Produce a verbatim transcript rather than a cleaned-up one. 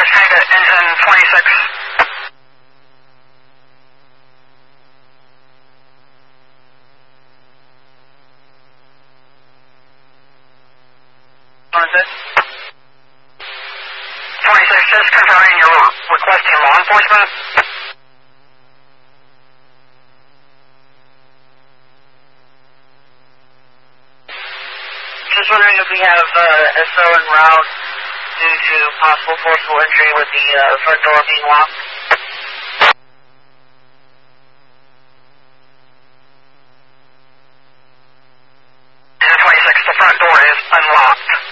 Tango, engine twenty-six. twenty-six, just confirming you're requesting law enforcement. Just wondering if we have uh, S O en route due to possible forcible entry with the uh, front door being locked. twenty-six, the front door is unlocked.